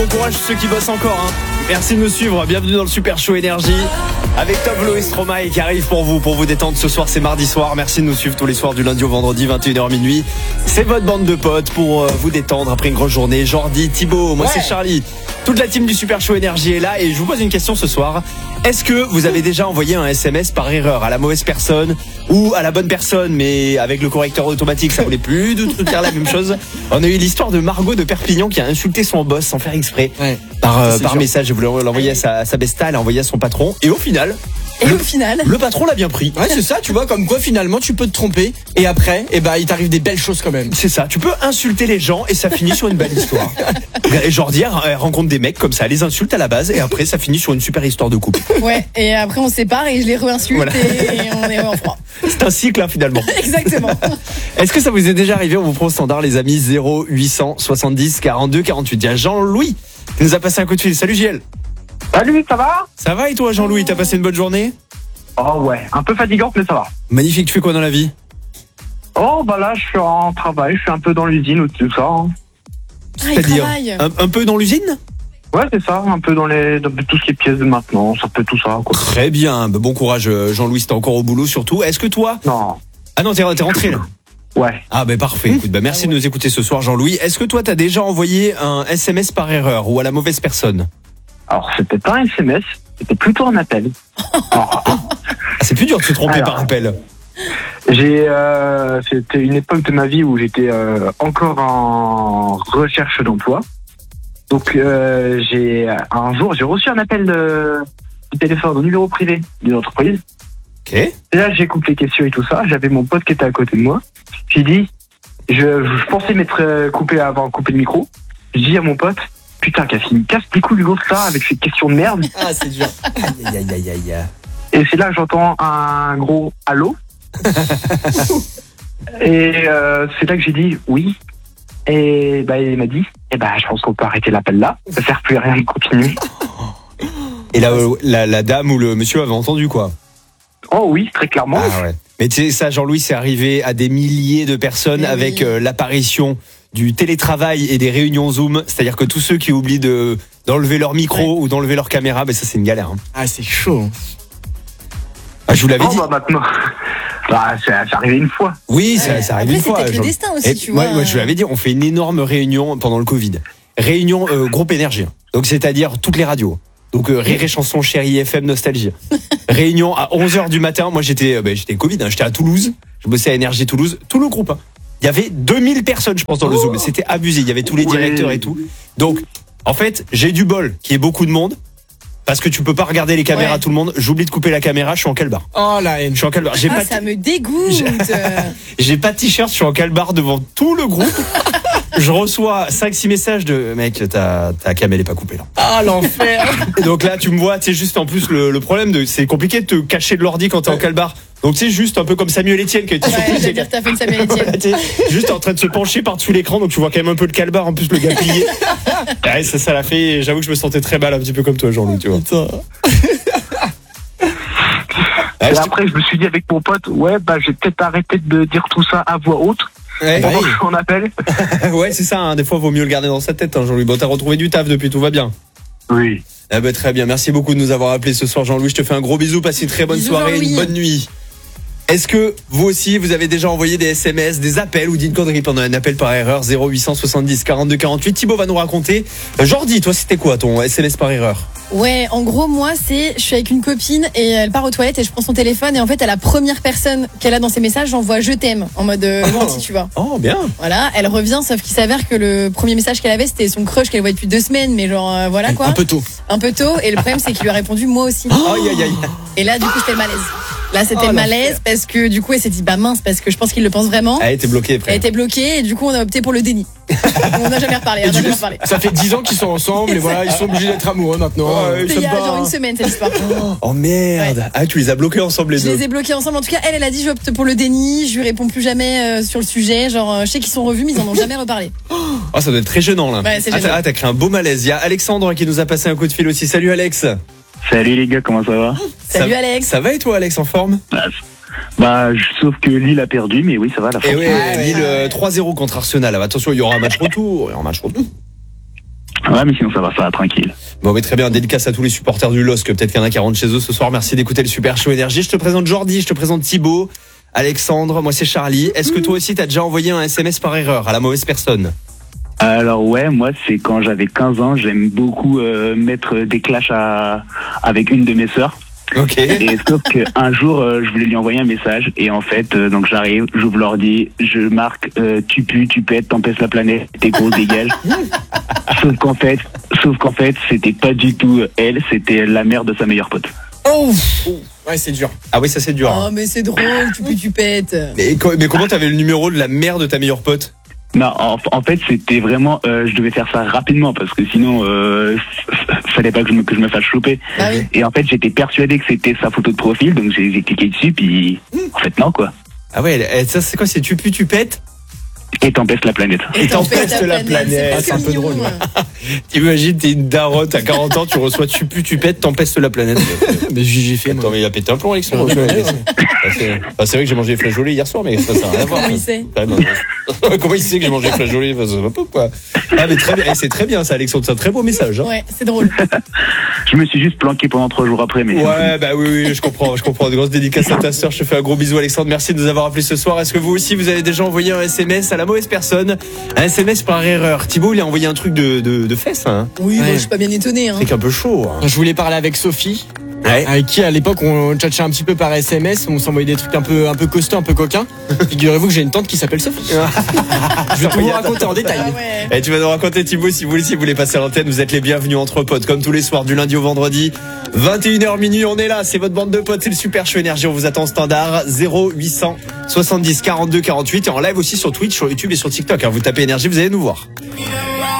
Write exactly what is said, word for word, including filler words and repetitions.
Bon courage ceux qui bossent encore, hein. Merci de nous suivre, bienvenue dans le Super Show Énergie avec Top Loïs Stromae qui arrive pour vous, pour vous détendre ce soir, c'est mardi soir. Merci de nous suivre tous les soirs du lundi au vendredi, vingt et une heures minuit. C'est votre bande de potes pour euh, vous détendre après une grosse journée. Jordi, Thibaut, moi ouais. c'est Charlie. Toute la team du Super Show Énergie est là et je vous pose une question ce soir. Est-ce que vous avez déjà envoyé un S M S par erreur à la mauvaise personne ou à la bonne personne, mais avec le correcteur automatique, ça voulait plus de faire la même chose? On a eu l'histoire de Margot de Perpignan qui a insulté son boss sans faire exprès ouais. par, euh, par message. Elle voulait l'envoyer à sa, à sa besta, elle a envoyé à son patron et au final... Et le, au final le patron l'a bien pris. Ouais, c'est ça, tu vois, comme quoi finalement tu peux te tromper et après, eh ben, il t'arrive des belles choses quand même. C'est ça, tu peux insulter les gens et ça finit sur une belle histoire. Et Jordi elle rencontre des mecs comme ça, elle les insulte à la base et après ça finit sur une super histoire de couple. Ouais, et après on se sépare et je les re-insulte voilà. et on est en froid. C'est un cycle hein, finalement. Exactement. Est-ce que ça vous est déjà arrivé? On vous prend au standard les amis, zéro huit cent soixante-dix quarante-deux quarante-huit. Il y a Jean-Louis qui nous a passé un coup de fil. Salut J L. Salut, ça va? Ça va et toi Jean-Louis, t'as passé une bonne journée? Oh ouais, un peu fatigante mais ça va. Magnifique, tu fais quoi dans la vie? Oh bah là je suis en travail, je suis un peu dans l'usine ou tout ça. Hein. C'est-à-dire un, un peu dans l'usine? Ouais c'est ça, un peu dans, les, dans tout ce qui est pièces de maintenance, un peu tout ça quoi. Très bien, bon courage Jean-Louis, t'es encore au boulot surtout. Est-ce que toi? Non. Ah non, t'es, t'es rentré là? Ouais. Ah ben bah parfait, écoute, bah merci ah ouais. de nous écouter ce soir Jean-Louis. Est-ce que toi t'as déjà envoyé un S M S par erreur ou à la mauvaise personne? Alors c'était pas un S M S, c'était plutôt un appel. Alors, ah, c'est plus dur de se tromper alors, par appel. J'ai, euh, c'était une époque de ma vie où j'étais euh, encore en recherche d'emploi. Donc euh, j'ai un jour j'ai reçu un appel de, de téléphone au numéro privé d'une entreprise. Ok. Et là j'écoute les questions et tout ça. J'avais mon pote qui était à côté de moi. J'ai dit, je, je pensais m'être coupé avant de couper le micro. Je dis à mon pote, putain, Cassie, il casse les couilles du gosse là avec ses questions de merde. Ah c'est dur. Aïe aïe aïe aïe aïe. Et c'est là que j'entends un gros allô. Et euh, c'est là que j'ai dit oui. Et bah il m'a dit, eh ben bah, je pense qu'on peut arrêter l'appel là. Ça sert plus à rien de continuer. Et la, la, la dame ou le monsieur avait entendu quoi? Oh oui, très clairement. Ah ouais. Mais tu sais ça, Jean-Louis, c'est arrivé à des milliers de personnes. Mais avec oui. euh, l'apparition du télétravail et des réunions Zoom. C'est-à-dire que tous ceux qui oublient de d'enlever leur micro ouais. ou d'enlever leur caméra, ben ça c'est une galère. Hein. Ah c'est chaud. Ah, je vous l'avais oh, dit. Bah maintenant, bah, c'est, c'est arrivé une fois. Oui, ça, ouais. ça arrive Après, une c'est fois. Après, c'est le destin aussi, et tu moi, vois. Moi, je vous l'avais dit, on fait une énorme réunion pendant le Covid. Réunion euh, groupe énergie. Donc, c'est-à-dire toutes les radios. Donc, euh, Rire et Chanson, Chérie F M, Nostalgie. Réunion à onze heures du matin. Moi, j'étais, euh, bah, j'étais Covid, hein, j'étais à Toulouse. Je bossais à Énergie Toulouse. Tout le groupe. Hein. Il y avait deux mille personnes, je pense, dans le oh. Zoom. C'était abusé. Il y avait tous les directeurs ouais. et tout. Donc, en fait, j'ai du bol qu'il y ait beaucoup de monde. Parce que tu peux pas regarder les caméras ouais. tout le monde. J'oublie de couper la caméra, je suis en calbar. Oh la haine. Je suis en calbar. J'ai ah, pas ça t... me dégoûte. J'ai... J'ai pas de t-shirt, je suis en calbar devant tout le groupe. Je reçois cinq six messages de mec, ta, ta cam elle est pas coupée là. Ah l'enfer. Et donc là tu me vois, tu sais juste en plus le, le problème de c'est compliqué de te cacher de l'ordi quand t'es ouais. en calbar. Donc c'est juste un peu comme Samuel Etienne qui a été ouais, surpris. Je veux dire t'as fait une Samuel Etienne. T'es juste en train de se pencher par-dessus l'écran, donc tu vois quand même un peu le calbar, en plus le gars plié. Ouais, ça ça l'a fait. J'avoue que je me sentais très mal, un petit peu comme toi Jean-Louis, tu vois. Et après je me suis dit avec mon pote, ouais bah j'ai peut-être arrêté de dire tout ça à voix haute. Ouais, pendant que on appelle. Ouais c'est ça, hein. Des fois vaut mieux le garder dans sa tête, hein, Jean-Louis. Bon t'as retrouvé du taf depuis, tout va bien. Oui. Eh ben, très bien, merci beaucoup de nous avoir appelés ce soir Jean-Louis. Je te fais un gros bisou, passe une très bonne bisous, soirée, Jean-Louis. Une bonne nuit. Est-ce que vous aussi, vous avez déjà envoyé des S M S, des appels ou dit une connerie pendant un appel par erreur? Zéro huit cent soixante-dix quarante-deux quarante-huit. Thibaut va nous raconter. Jordi, toi c'était quoi ton S M S par erreur? Ouais, en gros moi c'est, je suis avec une copine et elle part aux toilettes et je prends son téléphone et en fait à la première personne qu'elle a dans ses messages j'envoie je t'aime en mode euh, gentil tu vois. Oh bien. Voilà, elle revient sauf qu'il s'avère que le premier message qu'elle avait c'était son crush qu'elle voit depuis deux semaines mais genre euh, voilà quoi. Un peu tôt. Un peu tôt et le problème c'est qu'il lui a répondu moi aussi. Oh, aïe aïe aïe. Et là du coup c'était le malaise. Là c'était oh, le malaise parce que du coup elle s'est dit bah mince parce que je pense qu'il le pense vraiment. Elle était bloquée après. Elle était bloquée et du coup on a opté pour le déni. On n'a jamais reparlé. On a jamais coup, reparlé. Ça fait dix ans qu'ils sont ensemble et voilà ils sont obligés d'être amoureux maintenant. Oh, C'était il y a genre une semaine cette histoire. Oh merde. Ouais. Ah tu les as bloqués ensemble les je deux. Je les ai bloqués ensemble. En tout cas elle elle a dit je opte pour le déni. Je lui réponds plus jamais euh, sur le sujet. Genre euh, je sais qu'ils sont revus mais ils en ont jamais reparlé. Oh ça doit être très gênant là. Ouais, c'est ah, gênant. t'as, ah t'as créé un beau malaise. Il y a Alexandre qui nous a passé un coup de fil aussi. Salut Alex. Salut les gars, comment ça va? Salut ça, Alex. Ça va et toi Alex, en forme? Bah, bah sauf que Lille a perdu, mais oui ça va la forme. Et oui, ah, Lille euh, trois zéro contre Arsenal. Attention, il y aura un match retour. Il y aura un match retour. Ouais, mais sinon ça va, ça va, tranquille. Bon, mais très bien, dédicace à tous les supporters du L O S C, peut-être qu'il y en a qui rentrent chez eux ce soir. Merci d'écouter le Super Show Énergie. Je te présente Jordi, je te présente Thibaut, Alexandre, moi c'est Charlie. Est-ce que toi aussi t'as déjà envoyé un S M S par erreur à la mauvaise personne? Alors ouais, moi c'est quand j'avais quinze ans, j'aime beaucoup euh, mettre des clashs à... avec une de mes sœurs. Ok. Et sauf qu'un jour, euh, je voulais lui envoyer un message et en fait, euh, donc j'arrive, j'ouvre l'ordi, je marque euh, tu pues, tu pètes, t'empêches la planète, t'es gros, dégage. Sauf qu'en fait, sauf qu'en fait, c'était pas du tout elle, c'était la mère de sa meilleure pote. Oh, ouais, c'est dur. Ah oui, ça c'est dur. Oh, mais c'est drôle, tu peux, tu pètes. Mais, mais comment t'avais le numéro de la mère de ta meilleure pote? Non, en, en fait, c'était vraiment, euh, je devais faire ça rapidement parce que sinon, euh, fallait pas que je me, que je me fasse choper. Ah oui. Et en fait, j'étais persuadé que c'était sa photo de profil, donc j'ai, j'ai cliqué dessus, puis en fait non quoi. Ah ouais, elle- elle- ça c'est quoi? C'est tu pues, tu pètes? Et t'empêches la planète. Et t'empêches la planète. C'est C'est un peu mignon. drôle, ouais. T'imagines, t'es une daronne, t'as quarante ans, tu reçois tu pues, tu pètes, t'empestes la planète. Mais j'ai fait, Attends, moi. mais il a pété un plomb, Alexandre. Ouais, ouais, ouais. Ah, c'est ah, c'est vrai que j'ai mangé des flageolets hier soir, mais ça, ça n'a rien à voir. Comment il sait Ah, non, non. Comment il sait que j'ai mangé des flageolets? Enfin, ça va pas, quoi. Ah, mais très bien. Eh, c'est très bien, ça, Alexandre. C'est un très beau message. Hein. Ouais, c'est drôle. Je me suis juste planqué pendant trois jours après, mais. Ouais, bah oui, oui, je comprends, je comprends. De grosses dédicaces à ta sœur. Je te fais un gros bisou, Alexandre. Merci de nous avoir appelés ce soir. Est-ce que vous aussi, vous avez déjà envoyé un S M S à la mauvaise personne? Un S M S par erreur. Thibaut, il a envoyé un truc de, de, de fesses, hein. Oui, Ouais. moi, je suis pas bien étonné. Hein. C'est un peu chaud. Hein. Je voulais parler avec Sophie, Ouais. avec qui à l'époque on tchatchait un petit peu par S M S, on s'envoyait des trucs un peu un peu costauds, un peu coquins. Figurez-vous que j'ai une tante qui s'appelle Sophie. Je vais tout vous raconter en détail. Ah ouais. Et tu vas nous raconter, Thibaut, si vous voulez, si vous voulez passer à l'antenne, vous êtes les bienvenus entre potes, comme tous les soirs, du lundi au vendredi, vingt et une heures minuit, on est là, c'est votre bande de potes, c'est le Super Show Énergie, on vous attend au standard, zéro huit cent soixante-dix quarante-deux quarante-huit, et en live aussi sur Twitch, sur YouTube et sur TikTok, hein. Vous tapez Énergie, vous allez nous voir.